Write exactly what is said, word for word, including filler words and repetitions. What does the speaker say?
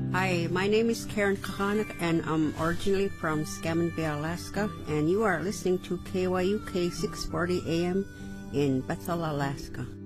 Hi, my name is Karen Kahanak, and I'm originally from Scammon Bay, Alaska, and you are listening to K Y U K six forty A M in Bethel, Alaska.